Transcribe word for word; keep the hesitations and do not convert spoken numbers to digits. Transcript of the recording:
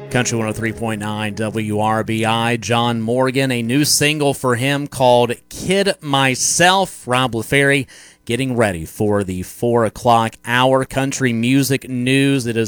Country one oh three point nine W R B I. John Morgan, a new single for him called Kid Myself. Rob LaFerry getting ready for the four o'clock hour. Country music news. It is